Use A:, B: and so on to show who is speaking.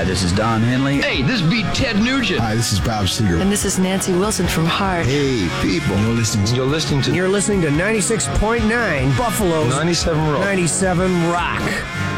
A: Hi, this is Don Henley.
B: Hey, this beat Ted Nugent.
C: Hi, this is Bob Seger.
D: And this is Nancy Wilson from Heart.
C: Hey, people. You're listening to
E: 96.9 Buffalo's
B: 97 Rock.
E: 97 Rock.